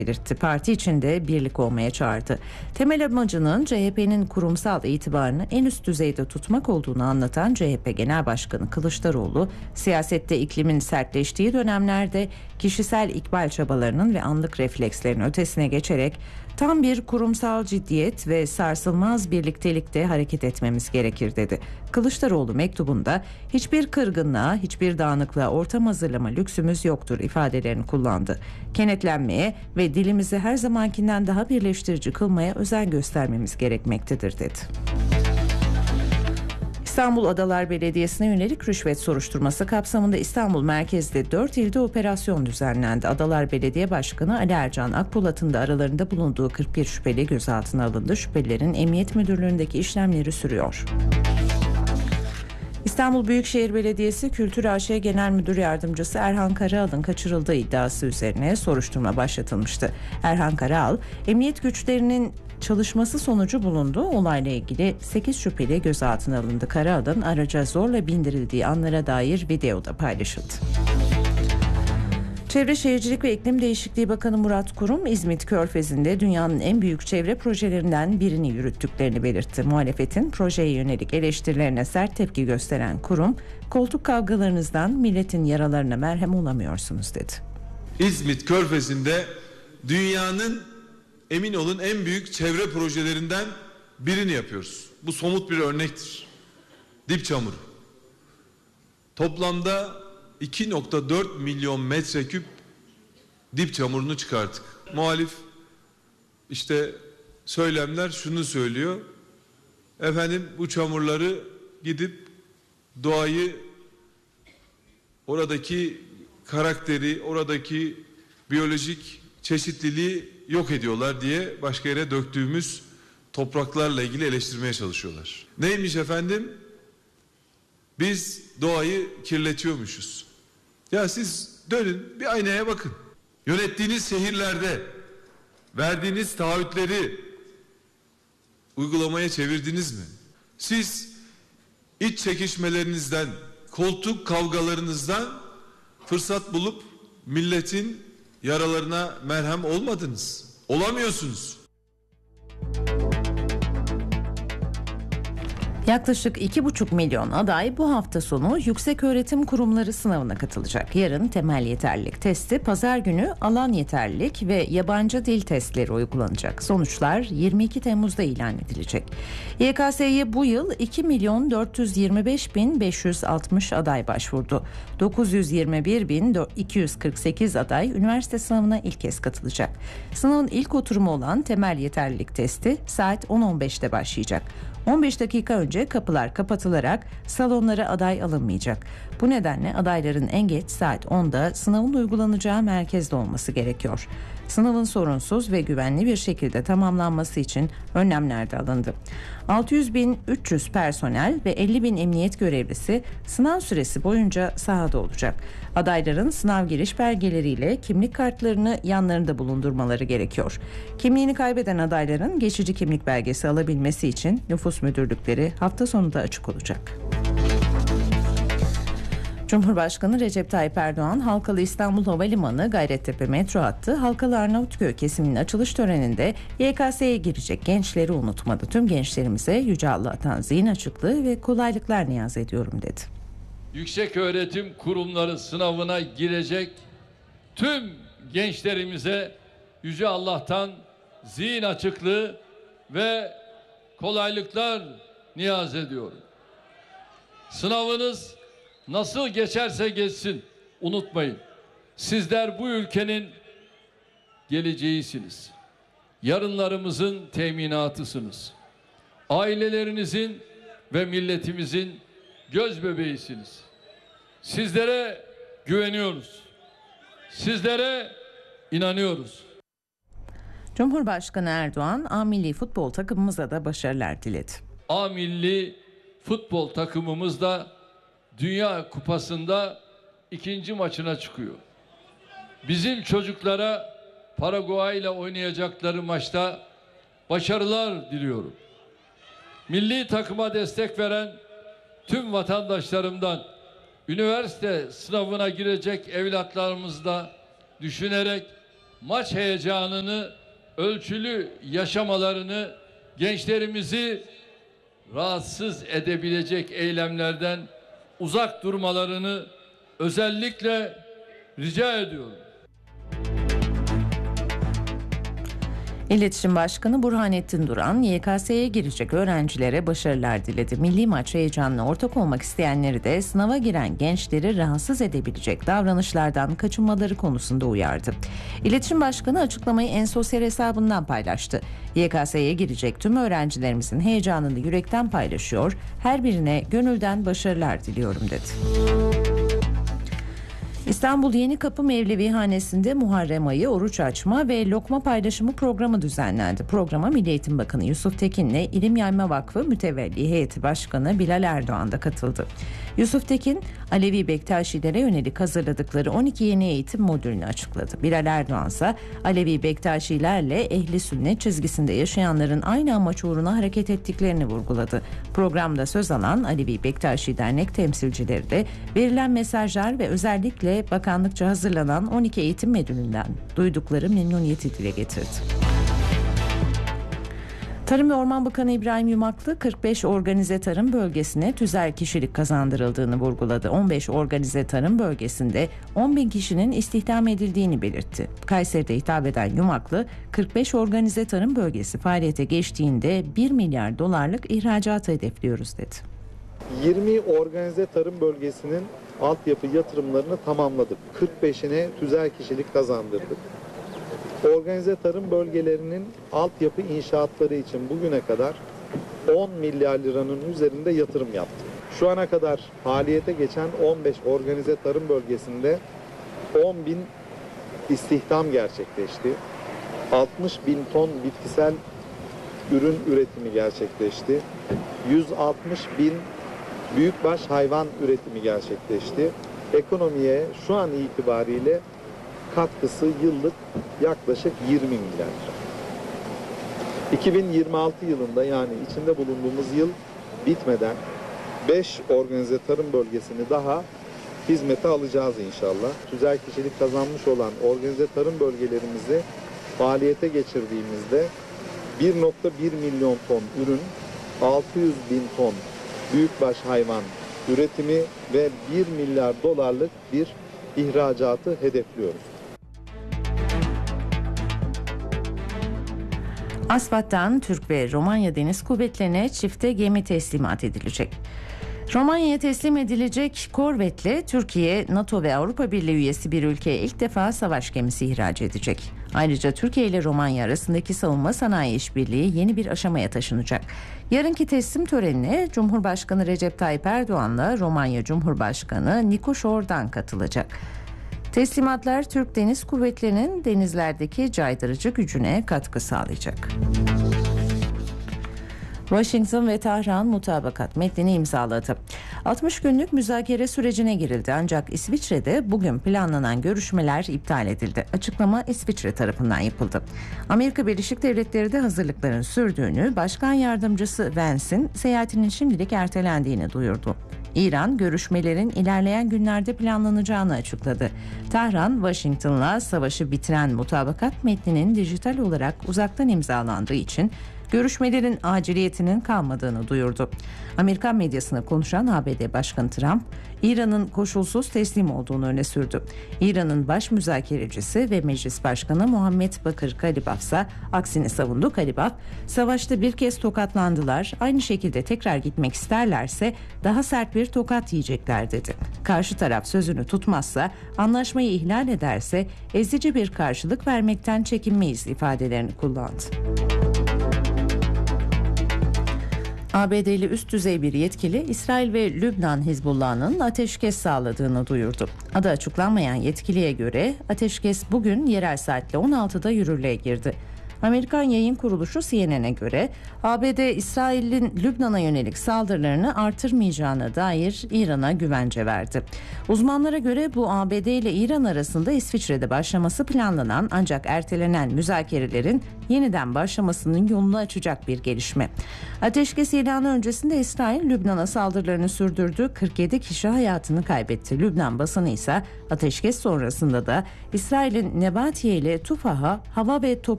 belirtti. Parti içinde birlik olmaya çağırdı. Temel amacının CHP'nin kurumsal itibarını en üst düzeyde tutmak olduğunu anlatan CHP Genel Başkanı Kılıçdaroğlu, siyasette iklimin sertleştiği dönemlerde kişisel ikbal çabalarının ve anlık reflekslerin ötesine geçerek tam bir kurumsal ciddiyet ve sarsılmaz birliktelikte hareket etmemiz gerekir dedi. Kılıçdaroğlu mektubunda hiçbir kırgınlığa, hiçbir dağınıklığa ortam hazırlama lüksümüz yoktur ifadelerini kullandı. Kenetlenmeye ve dilimizi her zamankinden daha birleştirici kılmaya özen göstermemiz gerekmektedir dedi. İstanbul Adalar Belediyesi'ne yönelik rüşvet soruşturması kapsamında İstanbul merkezde 4 ilde operasyon düzenlendi. Adalar Belediye Başkanı Ali Ercan Akpolat'ın da aralarında bulunduğu 41 şüpheli gözaltına alındı. Şüphelilerin Emniyet Müdürlüğü'ndeki işlemleri sürüyor. İstanbul Büyükşehir Belediyesi Kültür AŞ Genel Müdür Yardımcısı Erhan Karaal'ın kaçırıldığı iddiası üzerine soruşturma başlatılmıştı. Erhan Karaal, emniyet güçlerinin çalışması sonucu bulundu. Olayla ilgili 8 şüpheli gözaltına alındı. Karaal'ın araca zorla bindirildiği anlara dair video da paylaşıldı. Çevre Şehircilik ve İklim Değişikliği Bakanı Murat Kurum, İzmit Körfezi'nde dünyanın en büyük çevre projelerinden birini yürüttüklerini belirtti. Muhalefetin projeye yönelik eleştirilerine sert tepki gösteren Kurum, koltuk kavgalarınızdan milletin yaralarına merhem olamıyorsunuz dedi. İzmit Körfezi'nde dünyanın, emin olun, en büyük çevre projelerinden birini yapıyoruz. Bu somut bir örnektir. Dip çamuru. Toplamda 2,4 milyon metreküp dip çamurunu çıkarttık. Muhalif işte söylemler şunu söylüyor. Efendim, bu çamurları gidip doğayı, oradaki karakteri, oradaki biyolojik çeşitliliği yok ediyorlar diye başka yere döktüğümüz topraklarla ilgili eleştirmeye çalışıyorlar. Neymiş efendim? Biz doğayı kirletiyormuşuz. Ya siz dönün bir aynaya bakın. Yönettiğiniz şehirlerde verdiğiniz taahhütleri uygulamaya çevirdiniz mi? Siz iç çekişmelerinizden, koltuk kavgalarınızdan fırsat bulup milletin yaralarına merhem olmadınız. Olamıyorsunuz. Yaklaşık 2,5 milyon aday bu hafta sonu yükseköğretim kurumları sınavına katılacak. Yarın temel yeterlilik testi, pazar günü alan yeterlilik ve yabancı dil testleri uygulanacak. Sonuçlar 22 Temmuz'da ilan edilecek. YKS'ye bu yıl 2.425.560 aday başvurdu. 921.248 aday üniversite sınavına ilk kez katılacak. Sınavın ilk oturumu olan temel yeterlilik testi saat 10.15'te başlayacak. 15 dakika önce kapılar kapatılarak salonlara aday alınmayacak. Bu nedenle adayların en geç saat 10'da sınavın uygulanacağı merkezde olması gerekiyor. Sınavın sorunsuz ve güvenli bir şekilde tamamlanması için önlemler de alındı. 600.300 personel ve 50.000 emniyet görevlisi sınav süresi boyunca sahada olacak. Adayların sınav giriş belgeleriyle kimlik kartlarını yanlarında bulundurmaları gerekiyor. Kimliğini kaybeden adayların geçici kimlik belgesi alabilmesi için nüfus müdürlükleri hafta sonu da açık olacak. Cumhurbaşkanı Recep Tayyip Erdoğan, Halkalı İstanbul Havalimanı Gayrettepe metro hattı, Halkalı Arnavutköy kesiminin açılış töreninde YKS'ye girecek gençleri unutmadı. Tüm gençlerimize Yüce Allah'tan zihin açıklığı ve kolaylıklar niyaz ediyorum dedi. Yükseköğretim kurumları sınavına girecek tüm gençlerimize Yüce Allah'tan zihin açıklığı ve kolaylıklar niyaz ediyorum. Sınavınız nasıl geçerse geçsin, unutmayın. Sizler bu ülkenin geleceğisiniz. Yarınlarımızın teminatısınız. Ailelerinizin ve milletimizin göz bebeğisiniz. Sizlere güveniyoruz. Sizlere inanıyoruz. Cumhurbaşkanı Erdoğan, A milli futbol takımımıza da başarılar diledi. A milli futbol takımımız da Dünya Kupası'nda 2. maçına çıkıyor. Bizim çocuklara Paraguay ile oynayacakları maçta başarılar diliyorum. Milli takıma destek veren tüm vatandaşlarımdan üniversite sınavına girecek evlatlarımızı da düşünerek maç heyecanını ölçülü yaşamalarını, gençlerimizi rahatsız edebilecek eylemlerden uzak durmalarını özellikle rica ediyorum. İletişim Başkanı Burhanettin Duran, YKS'ye girecek öğrencilere başarılar diledi. Milli maç heyecanına ortak olmak isteyenleri de sınava giren gençleri rahatsız edebilecek davranışlardan kaçınmaları konusunda uyardı. İletişim Başkanı açıklamayı en sosyal hesabından paylaştı. YKS'ye girecek tüm öğrencilerimizin heyecanını yürekten paylaşıyor, her birine gönülden başarılar diliyorum dedi. İstanbul Yenikapı Mevlevihanesi'nde Muharrem ayı oruç açma ve lokma paylaşımı programı düzenlendi. Programa Milli Eğitim Bakanı Yusuf Tekin'le İlim Yayma Vakfı Mütevelli Heyeti Başkanı Bilal Erdoğan da katıldı. Yusuf Tekin, Alevi Bektaşilere yönelik hazırladıkları 12 yeni eğitim modülünü açıkladı. Bilal Erdoğan ise Alevi Bektaşilerle ehli sünnet çizgisinde yaşayanların aynı amaç uğruna hareket ettiklerini vurguladı. Programda söz alan Alevi Bektaşi Dernek temsilcileri de verilen mesajlar ve özellikle bakanlıkça hazırlanan 12 eğitim modülünden duydukları memnuniyeti dile getirdi. Tarım ve Orman Bakanı İbrahim Yumaklı 45 organize tarım bölgesine tüzel kişilik kazandırıldığını vurguladı. 15 organize tarım bölgesinde 10.000 kişinin istihdam edildiğini belirtti. Kayseri'de hitap eden Yumaklı, 45 organize tarım bölgesi faaliyete geçtiğinde 1 milyar dolarlık ihracatı hedefliyoruz dedi. 20 organize tarım bölgesinin altyapı yatırımlarını tamamladık. 45'ine tüzel kişilik kazandırdık. Organize tarım bölgelerinin altyapı inşaatları için bugüne kadar 10 milyar liranın üzerinde yatırım yaptık. Şu ana kadar faaliyete geçen 15 organize tarım bölgesinde 10.000 istihdam gerçekleşti. 60.000 ton bitkisel ürün üretimi gerçekleşti. 160.000 büyükbaş hayvan üretimi gerçekleşti. Ekonomiye şu an itibariyle katkısı yıllık yaklaşık 20 milyar lira. 2026 yılında, yani içinde bulunduğumuz yıl bitmeden 5 organize tarım bölgesini daha hizmete alacağız inşallah. Tüzel kişilik kazanmış olan organize tarım bölgelerimizi faaliyete geçirdiğimizde 1.1 milyon ton ürün, 600 bin ton büyükbaş hayvan üretimi ve 1 milyar dolarlık bir ihracatı hedefliyoruz. ASFAD'dan Türk ve Romanya Deniz Kuvvetleri'ne çifte gemi teslimat edilecek. Romanya'ya teslim edilecek korvetle Türkiye, NATO ve Avrupa Birliği üyesi bir ülkeye ilk defa savaş gemisi ihraç edecek. Ayrıca Türkiye ile Romanya arasındaki savunma sanayi işbirliği yeni bir aşamaya taşınacak. Yarınki teslim törenine Cumhurbaşkanı Recep Tayyip Erdoğan'la Romanya Cumhurbaşkanı Niko Şordan katılacak. Teslimatlar Türk Deniz Kuvvetleri'nin denizlerdeki caydırıcı gücüne katkı sağlayacak. Washington ve Tahran mutabakat metnini imzaladı. 60 günlük müzakere sürecine girildi, ancak İsviçre'de bugün planlanan görüşmeler iptal edildi. Açıklama İsviçre tarafından yapıldı. Amerika Birleşik Devletleri de hazırlıkların sürdüğünü, Başkan Yardımcısı Vance'in seyahatinin şimdilik ertelendiğini duyurdu. İran görüşmelerin ilerleyen günlerde planlanacağını açıkladı. Tahran, Washington'la savaşı bitiren mutabakat metninin dijital olarak uzaktan imzalandığı için görüşmelerin aciliyetinin kalmadığını duyurdu. Amerikan medyasına konuşan ABD Başkanı Trump, İran'ın koşulsuz teslim olduğunu öne sürdü. İran'ın baş müzakerecisi ve Meclis Başkanı Muhammed Bakır Kalibaf ise aksini savundu. Kalibaf, savaşta bir kez tokatlandılar, aynı şekilde tekrar gitmek isterlerse daha sert bir tokat yiyecekler dedi. Karşı taraf sözünü tutmazsa, anlaşmayı ihlal ederse ezici bir karşılık vermekten çekinmeyiz ifadelerini kullandı. ABD'li üst düzey bir yetkili İsrail ve Lübnan Hizbullah'ın ateşkes sağladığını duyurdu. Adı açıklanmayan yetkiliye göre ateşkes bugün yerel saatle 16'da yürürlüğe girdi. Amerikan yayın kuruluşu CNN'e göre ABD, İsrail'in Lübnan'a yönelik saldırılarını artırmayacağına dair İran'a güvence verdi. Uzmanlara göre bu ABD ile İran arasında İsviçre'de başlaması planlanan ancak ertelenen müzakerelerin yeniden başlamasının yolunu açacak bir gelişme. Ateşkes ilanı öncesinde İsrail Lübnan'a saldırılarını sürdürdü. 47 kişi hayatını kaybetti. Lübnan basını ise ateşkes sonrasında da İsrail'in Nebatiye ile Tufah'a hava ve toplu